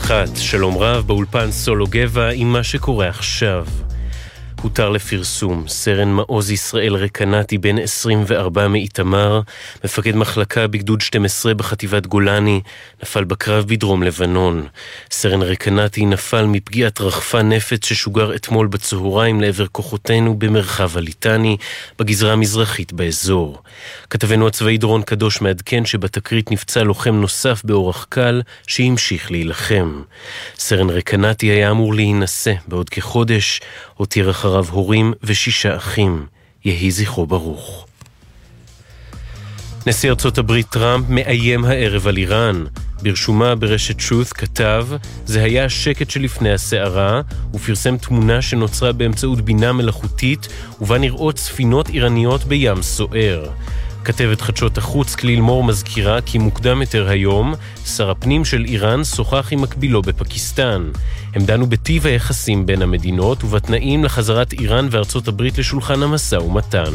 אחת, שלום רב, באולפן סולו גבע עם מה שקורה עכשיו. הותר לפרסום, סרן מעוז ישראל רקנתי בן 24 מאיתמר, מפקד מחלקה בגדוד 12 בחטיבת גולני, נפל בקרב בדרום לבנון. סרן רקנתי נפל מפגיעת רחפן נפץ ששוגר אתמול בצהריים לעבר כוחותינו במרחב הליטני, בגזרה המזרחית באזור. כתבנו הצבאי דורון קדוש מעדכן שבתקרית נפצע לוחם נוסף באורח קל שהמשיך להילחם. סרן רקנתי היה אמור להינשא בעוד כחודש, הותיר אחריו הורים ו6 אחים. יהי זכרו ברוך. נשיא ארצות הברית טראמפ מאיים הערב על איראן. ברשומה ברשת truth כתב, זה היה השקט שלפני הסערה, ופרסם תמונה שנוצרה באמצעות בינה מלאכותית, ובה נראות ספינות איראניות בים סוער. כתבת חדשות החוץ כליל מור מזכירה כי מוקדם יותר היום, שר הפנים של איראן שוחח עם מקבילו בפקיסטן. הם דנו בטיב היחסים בין המדינות ובתנאים לחזרת איראן וארצות הברית לשולחן המשא ומתן.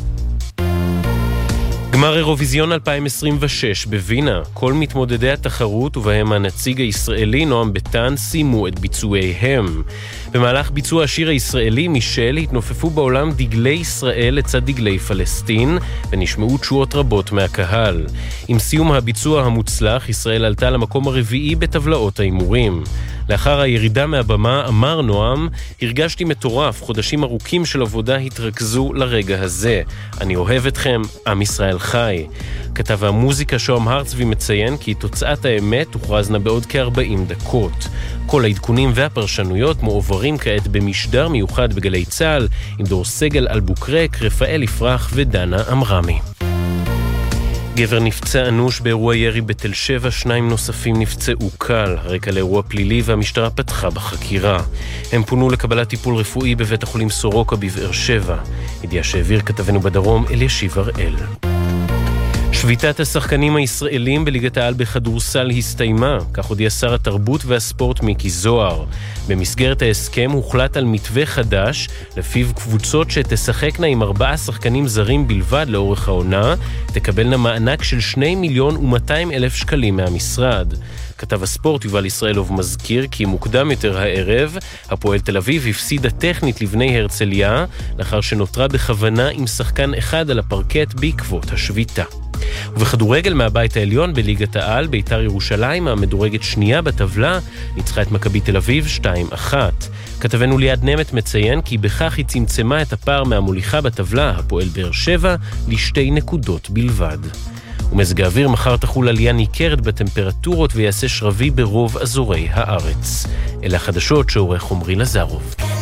גמר אירוויזיון 2026 בווינה, כל מתמודדי התחרות ובהם הנציג הישראלי נועם ביטן סיימו את ביצועיהם. במהלך ביצוע השיר הישראלי מישל התנופפו בעולם דגלי ישראל לצד דגלי פלסטין ונשמעו תשואות רבות מהקהל. עם סיום הביצוע המוצלח ישראל עלתה למקום הרביעי בטבלאות האימורים. לאחר הירידה מהבמה אמר נועם, הרגשתי מטורף, חודשים ארוכים של עבודה התרכזו לרגע הזה. אני אוהב אתכם, עם ישראל חי. כתב המוזיקה שוהם הרצבי מציין כי תוצאת האמת תוכרזנה בעוד כ-40 דקות. כל העדכונים והפרשנויות מועברים כעת במשדר מיוחד בגלי צהל עם דור סגל אלבוקרק, רפאל יפרח ודנה אמרמי. גבר נפצע אנוש באירוע ירי בתל שבע, 2 נוספים נפצעו קל, רקע לאירוע פלילי והמשטרה פתחה בחקירה. הם פונו לקבלת טיפול רפואי בבית החולים סורוקה בבאר שבע. ידיעה שהעביר כתבנו בדרום אלישיב הראל. שביתת השחקנים הישראלים בליגת העל בכדורסל הסתיימה, כך הודיע שר התרבות והספורט מיקי זוהר. במסגרת ההסכם הוחלט על מתווה חדש, לפיו קבוצות שתשחקנה עם 4 שחקנים זרים בלבד לאורך העונה, תקבלנה מענק של 2,200,000 שקלים מהמשרד. כתב הספורט יובל ישראלוב מזכיר כי מוקדם יותר הערב, הפועל תל אביב הפסידה טכנית לבני הרצליה, לאחר שנותרה בכוונה עם שחקן אחד על הפרקט בעקבות השביתה. ובכדורגל מהבית העליון בליגת העל, בית"ר ירושלים, המדורגת שנייה בטבלה, ניצחה את מכבי תל אביב 2-1. כתבנו ליד נמת מציין כי בכך היא צמצמה את הפער מהמוליכה בטבלה, הפועל באר שבע, ל2 נקודות בלבד. ומזג האוויר מחר תחול עלייה ניכרת בטמפרטורות ויעשה שרבי ברוב אזורי הארץ. אלה החדשות שעורך עומרי לזרוב.